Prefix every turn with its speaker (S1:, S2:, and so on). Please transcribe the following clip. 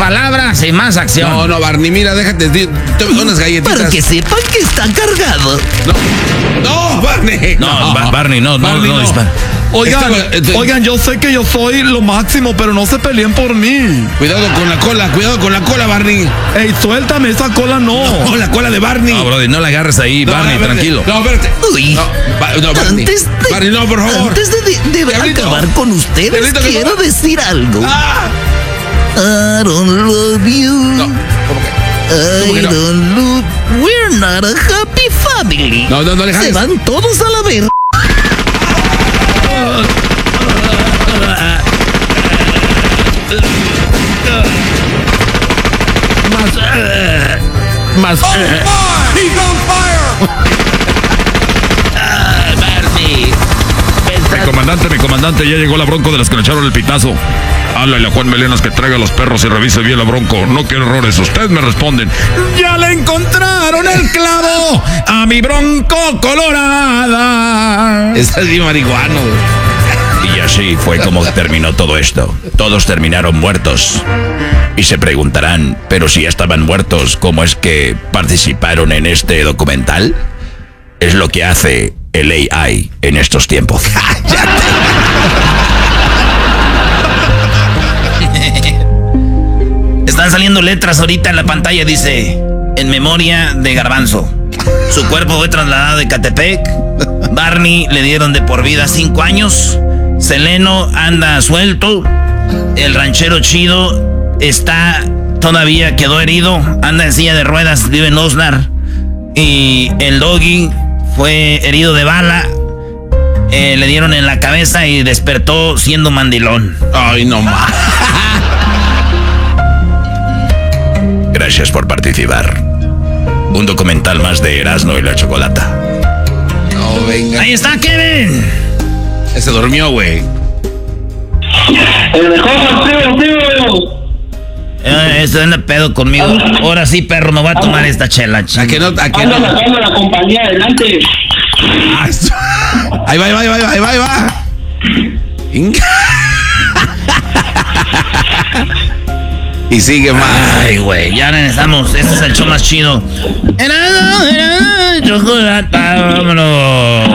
S1: palabras y más acción.
S2: No, Barney, mira, déjate, tome unas galletitas.
S3: Para que sepan que está cargado.
S2: No, Barney.
S1: Barney, no dispara.
S4: Oigan, yo sé que yo soy lo máximo, pero no se peleen por mí.
S2: Cuidado con la cola, Barney.
S4: Ey, suéltame, esa cola no.
S2: No, la cola de Barney.
S1: No, brother, no la agarres ahí, Barney, tranquilo.
S2: No, espérate.
S3: Uy.
S2: No, Barney. Barney, no, por favor.
S3: Antes de acabar con ustedes,
S2: Diablito,
S3: quiero decir algo. I don't love you.
S2: No, ¿cómo que?
S3: I don't love. We're not a happy family.
S2: No, le
S3: Se
S2: jales.
S3: van todos a la verga.
S1: Más. Barney.
S5: Mi comandante, ya llegó la Bronco de las que le echaron el pitazo. Háblale a Juan Melenas que traiga los perros y revise bien la Bronco. No quiero errores, ustedes me responden. ¡Ya le encontraron el clavo a mi Bronco colorada!
S2: Estás bien marihuano, güey.
S5: Y así fue como terminó todo esto. Todos terminaron muertos. Y se preguntarán, pero si ya estaban muertos, ¿cómo es que participaron en este documental? Es lo que hace el AI en estos tiempos.
S1: Están saliendo letras ahorita en la pantalla, dice, en memoria de Garbanzo. Su cuerpo fue trasladado de Catepec. Barney le dieron de por vida 5 años. Seleno anda suelto. El ranchero chido todavía quedó herido. Anda en silla de ruedas, vive en Osnar. Y el Doggy fue herido de bala. Le dieron en la cabeza y despertó siendo mandilón.
S2: Ay, no más.
S5: Gracias por participar. Un documental más de Erasmo y la Chocolata.
S2: No, venga.
S1: Ahí está, Kevin.
S2: Se durmió, güey.
S6: El mejor, tío.
S1: Esto anda pedo conmigo. Ahora sí, perro, me voy a tomar esta chela.
S2: ¿A que no?
S6: Anda sacando la compañía adelante.
S2: Ahí va. Y sigue más.
S1: Ay, güey, ya regresamos. Este es el show más chido. Chocolata, vámonos.